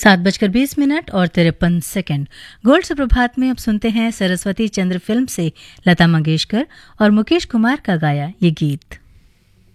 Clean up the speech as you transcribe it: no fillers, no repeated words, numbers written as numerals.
7:20 और 53 गोल्ड सुप्रभात में अब सुनते हैं सरस्वती चंद्र फिल्म से लता मंगेशकर और मुकेश कुमार का गाया ये गीत।